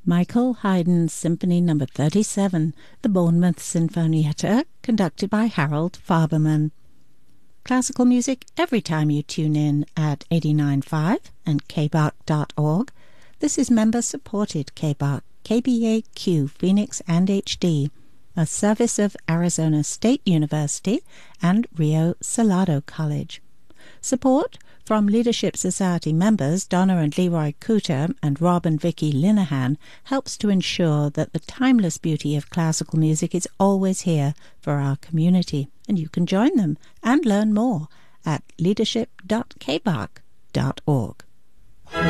Michael Haydn's Symphony No. 37, the Bournemouth Sinfonietta, conducted by Harold Farberman. Classical music every time you tune in at 89.5 and kbark.org. This is member-supported KBARK, KBAQ, Phoenix and HD, a service of Arizona State University and Rio Salado College. Support from Leadership Society members Donna and Leroy Cooter and Rob and Vicky Linehan helps to ensure that the timeless beauty of classical music is always here for our community, and you can join them and learn more at leadership.kbark.org.